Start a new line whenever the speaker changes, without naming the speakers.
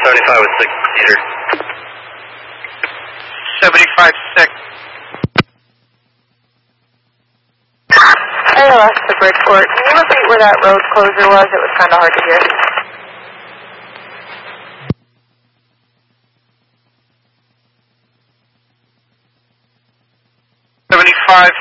75 with 6 seater.
75-6.
I lost the Bridgeport. Can you repeat where that road closure was? It was kind of hard to hear.
75-6.